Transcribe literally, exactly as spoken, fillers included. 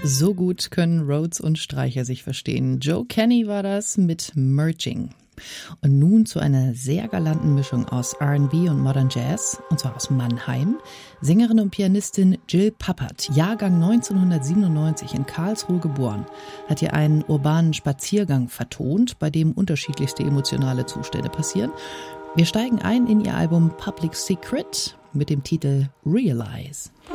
So gut können Rhodes und Streicher sich verstehen. Joe Kenny war das mit Merging. Und nun zu einer sehr galanten Mischung aus R and B und Modern Jazz, und zwar aus Mannheim. Sängerin und Pianistin Jill Pappert, Jahrgang neunzehnhundertsiebenundneunzig, in Karlsruhe geboren, hat hier einen urbanen Spaziergang vertont, bei dem unterschiedlichste emotionale Zustände passieren. Wir steigen ein in ihr Album Public Secret mit dem Titel Realize.